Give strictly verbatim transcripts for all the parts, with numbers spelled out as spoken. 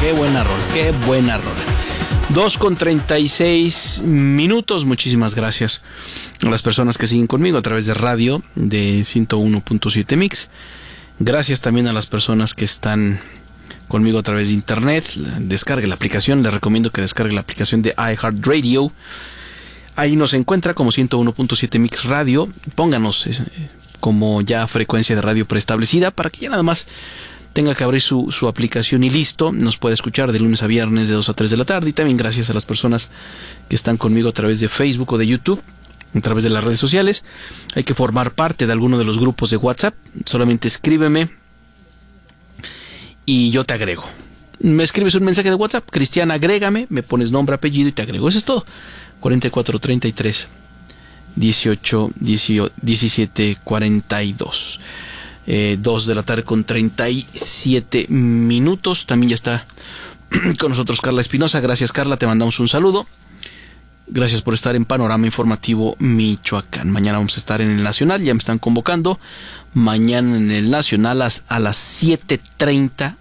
Qué buena rola, qué buena rola. dos con treinta y seis minutos. Muchísimas gracias a las personas que siguen conmigo a través de radio de ciento uno punto siete Mix. Gracias también a las personas que están conmigo a través de internet. Descargue la aplicación. Les recomiendo que descargue la aplicación de iHeartRadio. Ahí nos encuentra como ciento uno punto siete Mix Radio. Pónganos eh, como ya frecuencia de radio preestablecida para que ya nada más tenga que abrir su, su aplicación y listo. Nos puede escuchar de lunes a viernes de dos a tres de la tarde. Y también gracias a las personas que están conmigo a través de Facebook o de YouTube, a través de las redes sociales. Hay que formar parte de alguno de los grupos de WhatsApp. Solamente escríbeme y yo te agrego. Me escribes un mensaje de WhatsApp: Cristian, agrégame, me pones nombre, apellido y te agrego. Eso es todo. cuarenta y cuatro treinta y tres dieciocho diecisiete cuarenta y dos. Eh, dos de la tarde con treinta y siete minutos. También ya está con nosotros Carla Espinosa. Gracias, Carla, te mandamos un saludo. Gracias por estar en Panorama Informativo Michoacán. Mañana vamos a estar en el Nacional, ya me están convocando. Mañana en el Nacional a, a las siete treinta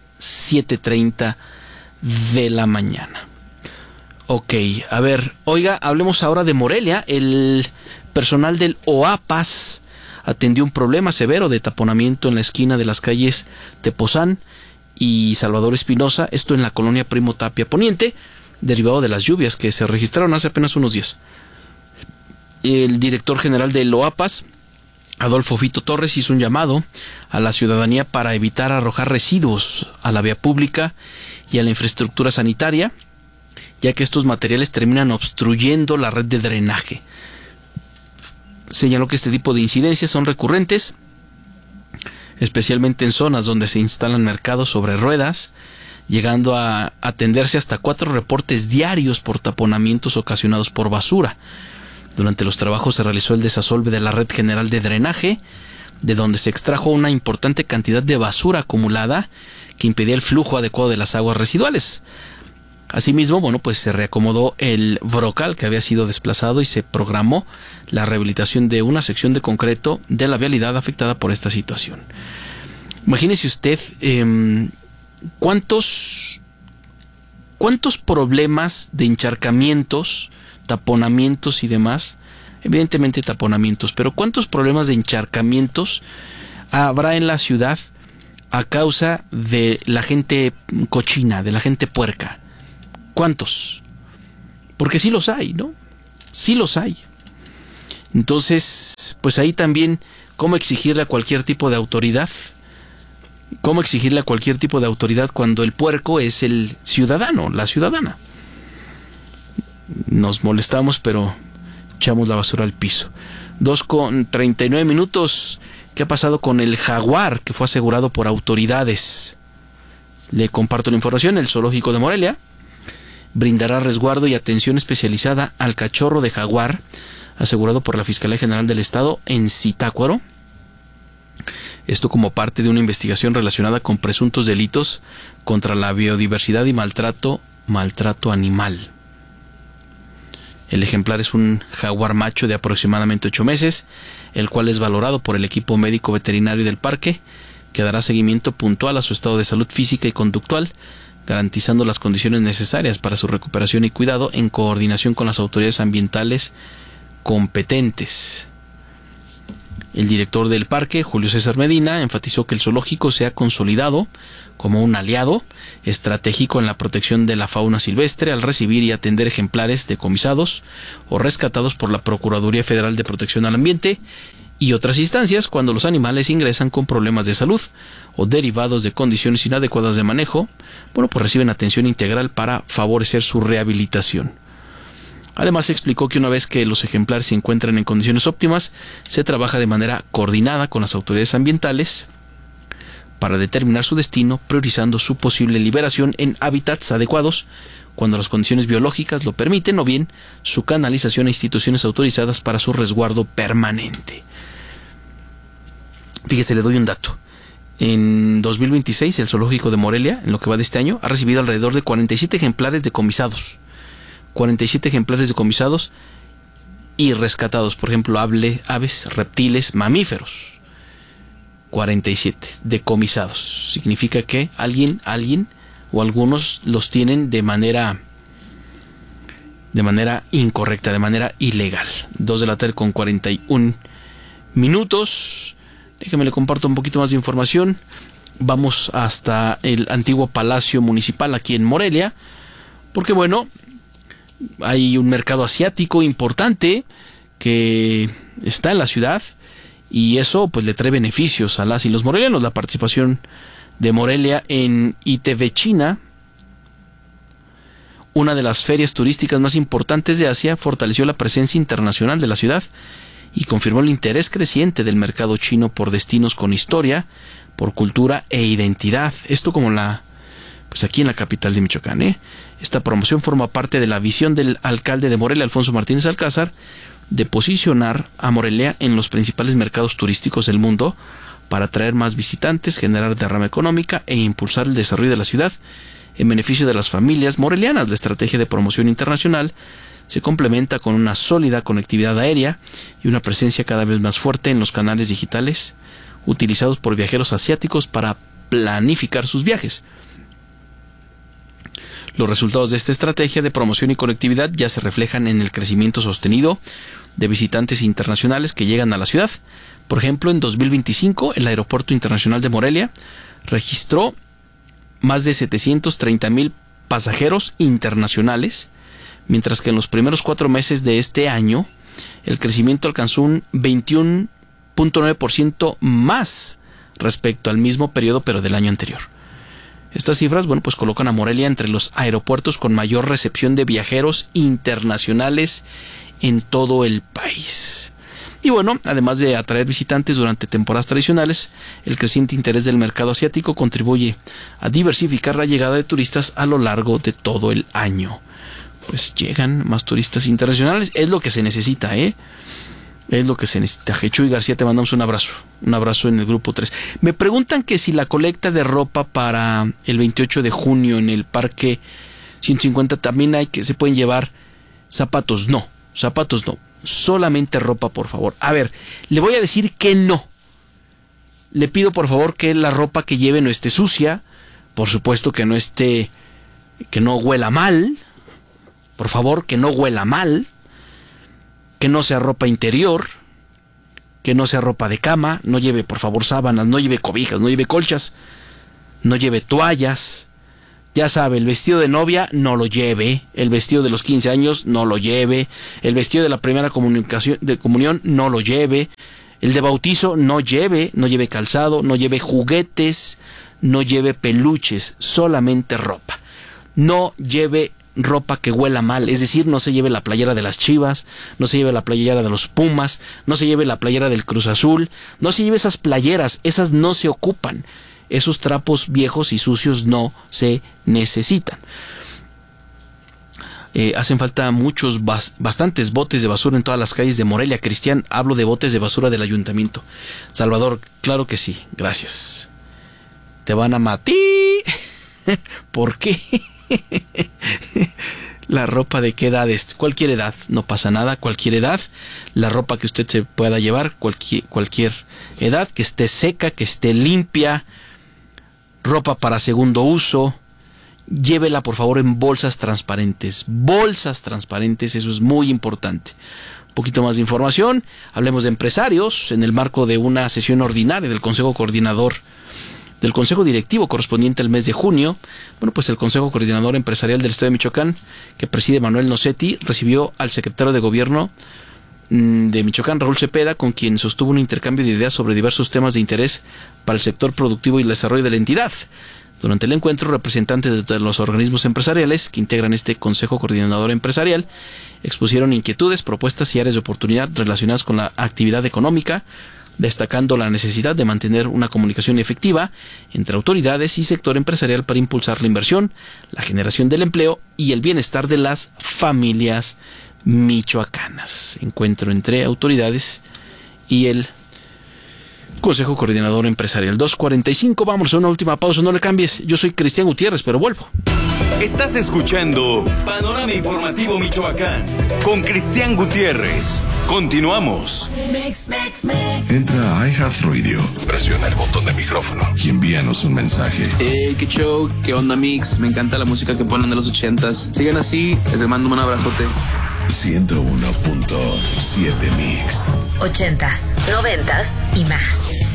de la mañana. Ok, a ver, oiga, hablemos ahora de Morelia. El personal del OAPAS atendió un problema severo de taponamiento en la esquina de las calles Tepozán y Salvador Espinosa, esto en la colonia Primo Tapia Poniente, derivado de las lluvias que se registraron hace apenas unos días. El director general del OAPAS, Adolfo Fito Torres, hizo un llamado a la ciudadanía para evitar arrojar residuos a la vía pública y a la infraestructura sanitaria, ya que estos materiales terminan obstruyendo la red de drenaje. Señaló que este tipo de incidencias son recurrentes, especialmente en zonas donde se instalan mercados sobre ruedas, llegando a atenderse hasta cuatro reportes diarios por taponamientos ocasionados por basura. Durante los trabajos se realizó el desasolve de la red general de drenaje, de donde se extrajo una importante cantidad de basura acumulada que impedía el flujo adecuado de las aguas residuales. Asimismo, bueno, pues se reacomodó el brocal que había sido desplazado y se programó la rehabilitación de una sección de concreto de la vialidad afectada por esta situación. Imagínese usted eh, cuántos, cuántos problemas de encharcamientos, taponamientos y demás, evidentemente taponamientos, pero cuántos problemas de encharcamientos habrá en la ciudad a causa de la gente cochina, de la gente puerca. ¿Cuántos? Porque sí los hay, ¿no? Sí los hay. Entonces, pues ahí también, ¿cómo exigirle a cualquier tipo de autoridad? ¿Cómo exigirle a cualquier tipo de autoridad cuando el puerco es el ciudadano, la ciudadana? Nos molestamos, pero echamos la basura al piso. dos con treinta y nueve minutos. ¿Qué ha pasado con el jaguar que fue asegurado por autoridades? Le comparto la información. El zoológico de Morelia brindará resguardo y atención especializada al cachorro de jaguar asegurado por la Fiscalía General del Estado en Zitácuaro. Esto como parte de una investigación relacionada con presuntos delitos contra la biodiversidad y maltrato, maltrato animal. El ejemplar es un jaguar macho de aproximadamente ocho meses, el cual es valorado por el equipo médico veterinario del parque, que dará seguimiento puntual a su estado de salud física y conductual, garantizando las condiciones necesarias para su recuperación y cuidado en coordinación con las autoridades ambientales competentes. El director del parque, Julio César Medina, enfatizó que el zoológico se ha consolidado como un aliado estratégico en la protección de la fauna silvestre al recibir y atender ejemplares decomisados o rescatados por la Procuraduría Federal de Protección al Ambiente y otras instancias cuando los animales ingresan con problemas de salud o derivados de condiciones inadecuadas de manejo, bueno, pues reciben atención integral para favorecer su rehabilitación. Además, explicó que una vez que los ejemplares se encuentran en condiciones óptimas, se trabaja de manera coordinada con las autoridades ambientales para determinar su destino, priorizando su posible liberación en hábitats adecuados cuando las condiciones biológicas lo permiten, o bien su canalización a instituciones autorizadas para su resguardo permanente. Fíjese, le doy un dato. En dos mil veintiséis, el zoológico de Morelia, en lo que va de este año, ha recibido alrededor de cuarenta y siete ejemplares decomisados. cuarenta y siete ejemplares decomisados y rescatados, por ejemplo, ave, aves, reptiles, mamíferos. cuarenta y siete decomisados. Significa que alguien, alguien, o algunos los tienen de manera de manera incorrecta, de manera ilegal. Dos de la tarde con cuarenta y un minutos. Déjeme le comparto un poquito más de información. Vamos hasta el antiguo Palacio Municipal aquí en Morelia, porque bueno, hay un mercado asiático importante que está en la ciudad y eso pues le trae beneficios a las y los morelianos. La participación de Morelia en I T V China, una de las ferias turísticas más importantes de Asia, fortaleció la presencia internacional de la ciudad y confirmó el interés creciente del mercado chino por destinos con historia, por cultura e identidad. Esto como la, pues aquí en la capital de Michoacán, ¿eh? Esta promoción forma parte de la visión del alcalde de Morelia, Alfonso Martínez Alcázar, de posicionar a Morelia en los principales mercados turísticos del mundo para atraer más visitantes, generar derrama económica e impulsar el desarrollo de la ciudad en beneficio de las familias morelianas. La estrategia de promoción internacional se complementa con una sólida conectividad aérea y una presencia cada vez más fuerte en los canales digitales utilizados por viajeros asiáticos para planificar sus viajes. Los resultados de esta estrategia de promoción y conectividad ya se reflejan en el crecimiento sostenido de visitantes internacionales que llegan a la ciudad. Por ejemplo, en dos mil veinticinco, el Aeropuerto Internacional de Morelia registró más de setecientos treinta mil pasajeros internacionales, mientras que en los primeros cuatro meses de este año, el crecimiento alcanzó un veintiuno punto nueve por ciento más respecto al mismo periodo, pero del año anterior. Estas cifras, bueno, pues colocan a Morelia entre los aeropuertos con mayor recepción de viajeros internacionales en todo el país. Y bueno, además de atraer visitantes durante temporadas tradicionales, el creciente interés del mercado asiático contribuye a diversificar la llegada de turistas a lo largo de todo el año. Pues llegan más turistas internacionales, es lo que se necesita, ¿eh? Es lo que se necesita. Jechuy García, te mandamos un abrazo. Un abrazo en el grupo tres. Me preguntan que si la colecta de ropa para el veintiocho de junio en el Parque ciento cincuenta también hay que se pueden llevar zapatos. No, zapatos no. Solamente ropa, por favor. A ver, le voy a decir que no. Le pido por favor que la ropa que lleve no esté sucia. Por supuesto que no esté, que no huela mal. Por favor, que no huela mal. Que no sea ropa interior, que no sea ropa de cama, no lleve por favor sábanas, no lleve cobijas, no lleve colchas, no lleve toallas. Ya sabe, el vestido de novia no lo lleve, el vestido de los quince años no lo lleve, el vestido de la primera comunicación, de comunión no lo lleve, el de bautizo no lleve, no lleve calzado, no lleve juguetes, no lleve peluches, solamente ropa. No lleve ropa que huela mal, es decir, no se lleve la playera de las Chivas, no se lleve la playera de los Pumas, no se lleve la playera del Cruz Azul, no se lleve esas playeras, esas no se ocupan, esos trapos viejos y sucios no se necesitan. Eh, hacen falta muchos, bas, bastantes botes de basura en todas las calles de Morelia. Cristian, hablo de botes de basura del ayuntamiento. Salvador, claro que sí, gracias. Te van a matar. ¿Por qué? La ropa de qué edad es, cualquier edad, no pasa nada, cualquier edad, la ropa que usted se pueda llevar, cualquier, cualquier edad, que esté seca, que esté limpia, ropa para segundo uso, llévela por favor en bolsas transparentes, bolsas transparentes, eso es muy importante. Un poquito más de información, hablemos de empresarios, en el marco de una sesión ordinaria del Consejo Coordinador del Consejo Directivo correspondiente al mes de junio. Bueno, pues el Consejo Coordinador Empresarial del Estado de Michoacán, que preside Manuel Nocetti, recibió al secretario de Gobierno de Michoacán, Raúl Cepeda, con quien sostuvo un intercambio de ideas sobre diversos temas de interés para el sector productivo y el desarrollo de la entidad. Durante el encuentro, representantes de los organismos empresariales que integran este Consejo Coordinador Empresarial expusieron inquietudes, propuestas y áreas de oportunidad relacionadas con la actividad económica, destacando la necesidad de mantener una comunicación efectiva entre autoridades y sector empresarial para impulsar la inversión, la generación del empleo y el bienestar de las familias michoacanas. Encuentro entre autoridades y el Consejo Coordinador Empresarial. dos cuarenta y cinco, vamos a una última pausa, no le cambies. Yo soy Cristian Gutiérrez, pero vuelvo. Estás escuchando Panorama Informativo Michoacán con Cristian Gutiérrez. Continuamos. Entra a iHeartRadio, presiona el botón de micrófono y envíanos un mensaje. Hey, qué show, qué onda mix, me encanta la música que ponen de los ochentas. Sigan así, les mando un abrazote. ciento uno punto siete Mix. Ochentas, noventas y más.